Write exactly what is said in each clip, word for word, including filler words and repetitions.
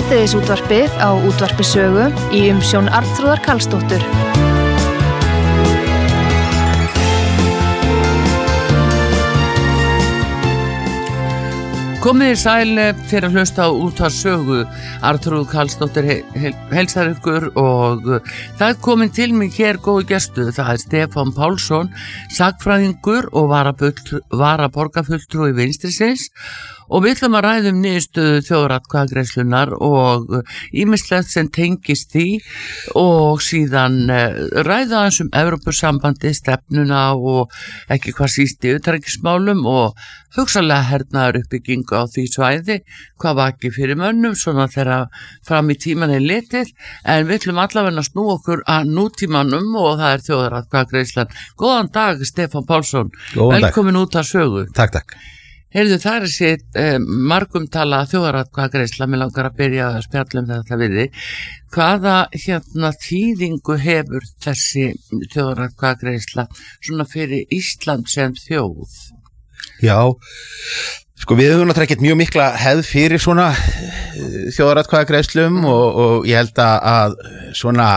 Hádegisútvarpið á Útvarpi Sögu í umsjón Arnþrúðar Karlsdóttur. Komið í sæl fyrir að hlusta á Útvarpi Sögu. Arnþrúður Karlsdóttir heilsar ykkur og það er komin til mig hér góðu gestu. Það er Stefán Pálsson, sagnfræðingur og varaborgarfulltrúi Vinstrisins. Og við ætlum að ræða um niðurstöðu þjóðaratkvæðagreiðslunnar og ýmislegt sem tengist því og síðan ræða aðeins um Evrópusambandi, stefnuna og ekki hvað síst í utanríkismálum og hugsanlega hernaðar uppbyggingu á því svæði, hvað vakir fyrir mönnum, svona þegar fram í tíman er litið, en við ætlum allavega að snúa okkur að nútímanum og það er þjóðaratkvæðagreiðslan. Góðan dag, Stefán Pálsson. Góðan dag. Velkomin út af Sögu. Takk, takk. Heyrðu, það er sér eh, margumtala þjóðaratkvæðagreiðsla, mér langar að byrja að spjalla um þetta við þig. Hvaða hérna þýðingu hefur þessi þjóðaratkvæðagreiðsla svona fyrir Ísland sem þjóð? Já, sko við höfum náttúrulega ekkert mjög mikla hefð fyrir svona þjóðaratkvæðagreiðslum og, og ég held að svona,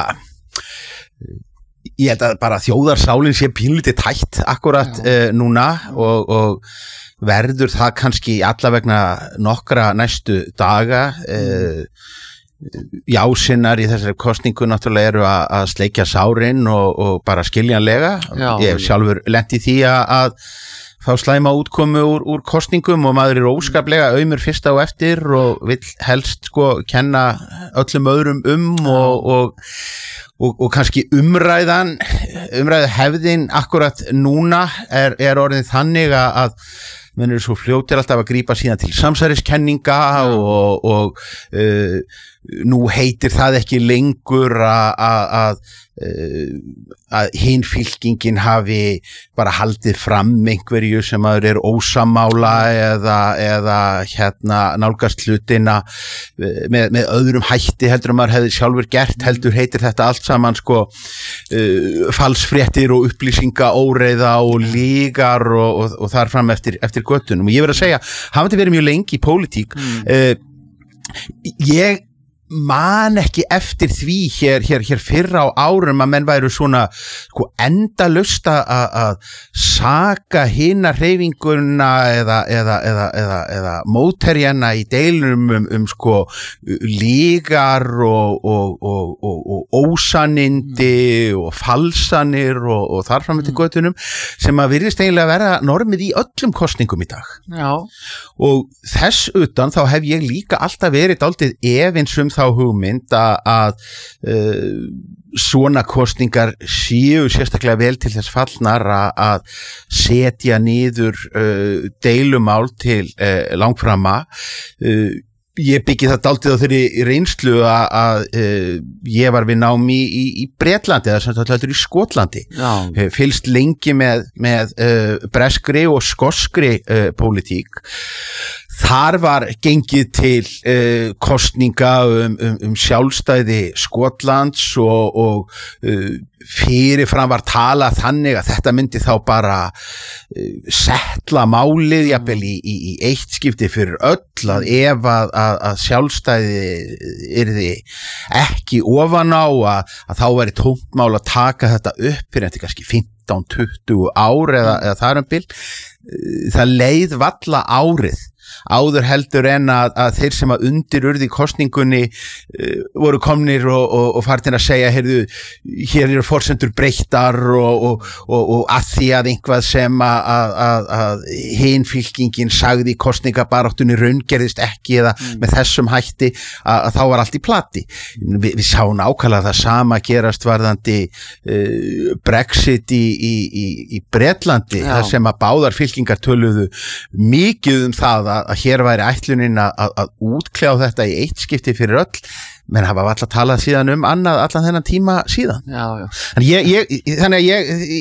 ég held að bara þjóðarsálin sé pínlítið tætt akkurat uh, núna og, og verður það kannski allavegna nokkra næstu daga. Uh, jásinnar í þessari kosningu náttúrulega eru að, að sleikja sárin og, og bara skiljanlega. Já, ég hef sjálfur lent í því að fá slæma útkomu úr, úr kosningum og maður er óskaplega aumur fyrst á eftir og vill helst sko kenna öllum öðrum um og, og, og, og kannski umræðan, umræðu hefðin akkurat núna er, er orðin þannig að menn eru svo fljótir alltaf að grípa síðan til samsæriskenninga og, og uh, nú heitir það ekki lengur að að hinn fylkingin hafi bara haldið fram einhverju sem maður er ósammála eða, eða hérna nálgast hlutina með, með öðrum hætti heldur maður hefði sjálfur gert, heldur heitir þetta allt saman sko uh, falsfréttir og upplýsinga óreiða og lígar og, og, og þar fram eftir, eftir göttunum og ég verð að segja, hafandi verið mjög lengi í pólitík mm. uh, ég man ekki eftir því hér, hér, hér fyrra á árum að menn væru svona sko, endalaust að saka hina hreyfinguna eða, eða, eða, eða, eða mótherjana í deilum um, um sko, lígar og, og, og, og, og ósanindi og falsanir og, og þarfram eftir götunum sem að virðist eiginlega vera normið í öllum kosningum í dag. Já. Og þess utan þá hef ég líka alltaf verið dálítið efins um þá hugmynd að, að uh, svona kosningar séu sérstaklega vel til þess fallnar að, að setja niður uh, deilumál til uh, langframa. Uh, ég byggi það dálítið á þeirri reynslu að, að uh, ég var við námi í, í, í Bretlandi eða sem þetta í Skotlandi. Já. Fylgst lengi með, með uh, breskri og skoskri uh, pólitík. Þar var gengið til uh, kosninga um, um, um sjálfstæði Skotlands og, og uh, fyrirfram var talað þannig að þetta myndi þá bara uh, settla málið jafnvel í, í, í eitt skipti fyrir öll að ef að, að, að sjálfstæði yrði ekki ofan á að, að þá væri tómt mál að taka þetta upp fyrir þetta kannski fimmtán til tuttugu ár eða, eða þar um bil. Það leið valla árið áður heldur en að, að þeir sem að undir urði kosningunni uh, voru komnir og, og, og farnir að segja heyrðu, hér eru forsendur breyttar og, og, og, og að því að einhvað sem að, að, að, að hinn fylkingin sagði í kosningabaráttunni raungerðist ekki eða mm. með þessum hætti að, að þá var allt í plati. Vi, við sáum nákvæmlega það sama gerast varðandi uh, Brexit í, í, í, í Bretlandi þar sem að báðar fylkingar töluðu mikið um það að að hér væri ætlunin að, að útkljá þetta í eitt skipti fyrir öll, menn hafa alltaf talað síðan um annað allan þennan tíma síðan. Já, já. Þannig, ég, ég, þannig að ég